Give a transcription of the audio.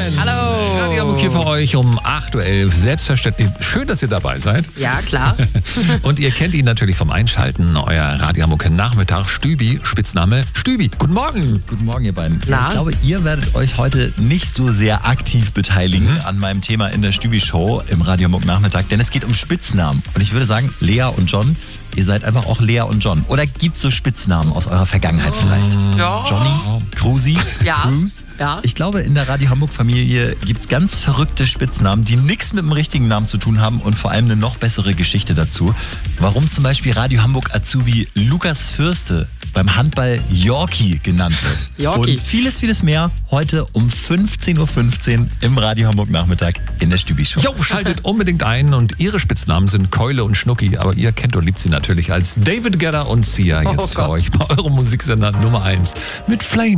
Morgen. Hallo. Radio Hamburg hier für euch um 8.11 Uhr. Selbstverständlich. Schön, dass ihr dabei seid. Ja, klar. Und ihr kennt ihn natürlich vom Einschalten. Euer Radio Hamburg Nachmittag. Stübi, Spitzname Stübi. Guten Morgen. Guten Morgen, ihr beiden. Na? Ich glaube, ihr werdet euch heute nicht so sehr aktiv beteiligen an meinem Thema in der Stübi-Show im Radio Hamburg Nachmittag, denn es geht um Spitznamen. Und ich würde sagen, Lea und John, ihr seid einfach auch Lea und John. Oder gibt es so Spitznamen aus eurer Vergangenheit vielleicht? Ja. Johnny? Cruzy? Ja. Cruise? Ja. Ich glaube, in der Radio Hamburg-Familie gibt es ganz verrückte Spitznamen, die nichts mit dem richtigen Namen zu tun haben und vor allem eine noch bessere Geschichte dazu. Warum zum Beispiel Radio Hamburg-Azubi Lukas Fürste beim Handball Yorkie genannt wird. Yorkie. Und vieles, vieles mehr heute um 15.15 Uhr im Radio Hamburg Nachmittag in der Stübi-Show. Jo, schaltet unbedingt ein und ihre Spitznamen sind Keule und Schnucki, aber ihr kennt und liebt sie natürlich als David Guetta und Sia. Jetzt für Gott. euch bei eurem Musiksender Nummer 1 mit Flame.